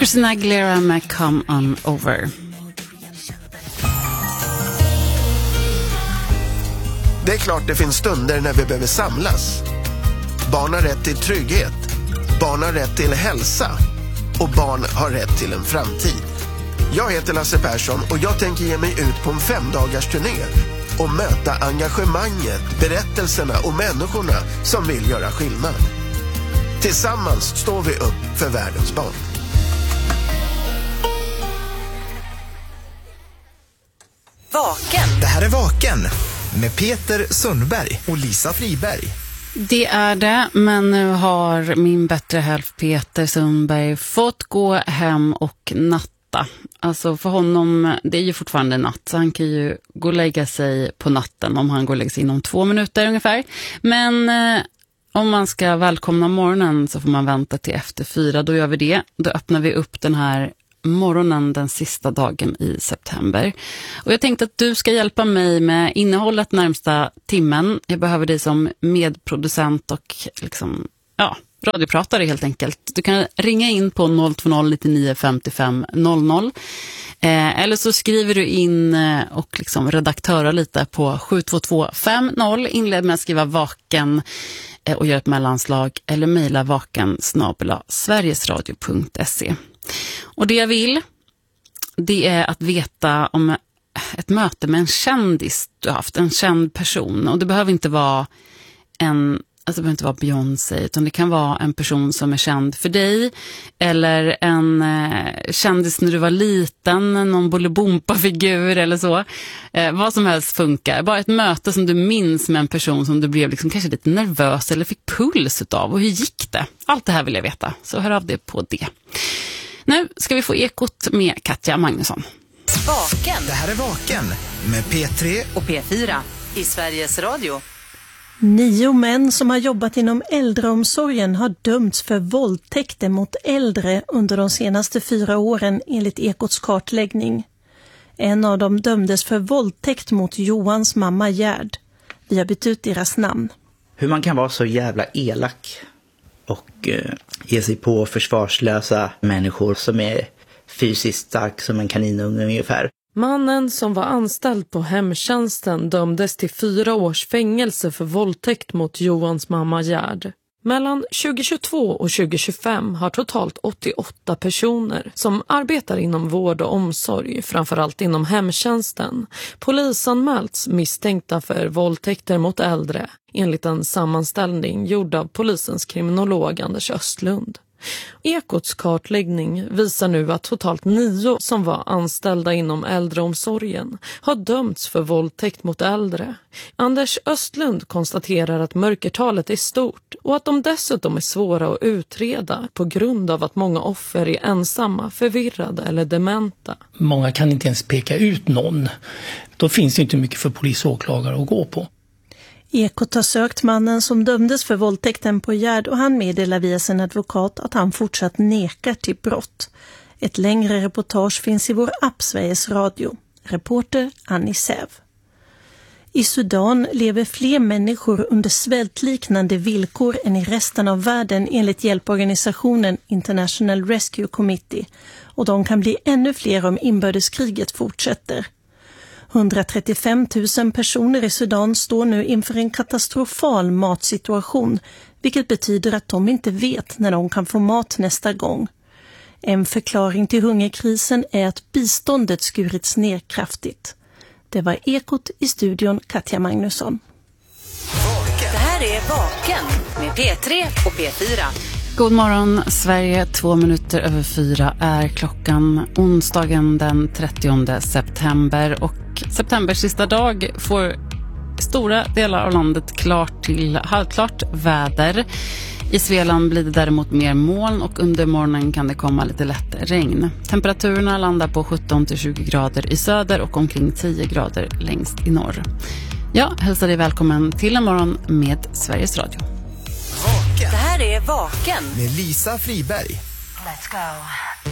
Christina Aguilera med Come On Over. Det är klart det finns stunder när vi behöver samlas. Barn har rätt till trygghet. Barn har rätt till hälsa. Och barn har rätt till en framtid. Jag heter Lasse Persson och jag tänker ge mig ut på en 5-dagars turné och möta engagemanget, berättelserna och människorna som vill göra skillnad. Tillsammans står vi upp för världens barn. Vaken. Det här är Vaken med Peter Sundberg och Lisa Friberg. Det är det, men nu har min bättre hälft Peter Sundberg fått gå hem och natta. Alltså för honom, det är ju fortfarande natt, så han kan ju gå och lägga sig på natten om han går och lägger sig inom 2 minuter ungefär. Men om man ska välkomna morgonen så får man vänta till efter 4, då gör vi det. Då öppnar vi upp den här morgonen den sista dagen i september. Och jag tänkte att du ska hjälpa mig med innehållet närmsta timmen. Jag behöver dig som medproducent och liksom, radiopratare helt enkelt. Du kan ringa in på 020-99 55 00. Eller så skriver du in och liksom redaktörar lite på 72250. Inled med att skriva vaken och gör ett mellanslag eller mejla vaken@sverigesradio.se. Och det jag vill, det är att veta om ett möte med en kändis du har haft, en känd person. Och det behöver inte vara Beyoncé, utan det kan vara en person som är känd för dig, eller en kändis när du var liten, någon Bolibompa-figur eller så. Vad som helst funkar. Bara ett möte som du minns med en person som du blev liksom kanske lite nervös eller fick puls utav. Och hur gick det? Allt det här vill jag veta. Så hör av dig på det. Nu ska vi få ekot med Katja Magnusson. Vaken. Det här är Vaken med P3 och P4 i Sveriges Radio. 9 män som har jobbat inom äldreomsorgen har dömts för våldtäkter mot äldre under de senaste 4 åren enligt Ekots kartläggning. En av dem dömdes för våldtäkt mot Johans mamma Gerd. Vi har bytt ut deras namn. Hur man kan vara så jävla elak och ge sig på försvarslösa människor som är fysiskt stark som en kaninunge ungefär. Mannen som var anställd på hemtjänsten dömdes till 4 års fängelse för våldtäkt mot Johans mamma Gerd. Mellan 2022 och 2025 har totalt 88 personer som arbetar inom vård och omsorg, framförallt inom hemtjänsten, polisanmälts misstänkta för våldtäkter mot äldre, enligt en sammanställning gjord av polisens kriminolog Anders Östlund. Ekots kartläggning visar nu att totalt 9 som var anställda inom äldreomsorgen har dömts för våldtäkt mot äldre. Anders Östlund konstaterar att mörkertalet är stort och att de dessutom är svåra att utreda på grund av att många offer är ensamma, förvirrade eller dementa. Många kan inte ens peka ut någon. Då finns det inte mycket för polis och åklagare att gå på. Ekot har sökt mannen som dömdes för våldtäkten på Gerd och han meddelar via sin advokat att han fortsatt nekar till brott. Ett längre reportage finns i vår app Sveriges Radio. Reporter Annie Säv. I Sudan lever fler människor under svältliknande villkor än i resten av världen enligt hjälporganisationen International Rescue Committee, och de kan bli ännu fler om inbördeskriget fortsätter. 135 000 personer i Sudan står nu inför en katastrofal matsituation, vilket betyder att de inte vet när de kan få mat nästa gång. En förklaring till hungerkrisen är att biståndet skurits ner kraftigt. Det var Ekot i studion Katja Magnusson. Det här är Vaken med P3 och P4. God morgon Sverige, 2 minuter över 4 är klockan, onsdagen den 30 september, och septembers sista dag får stora delar av landet klart till halvklart väder. I Svealand blir det däremot mer moln och under morgonen kan det komma lite lätt regn. Temperaturerna landar på 17-20 grader i söder och omkring 10 grader längst i norr. Jag hälsar dig välkommen till en morgon med Sveriges Radio. Det här är Vaken med Lisa Friberg. Let's go.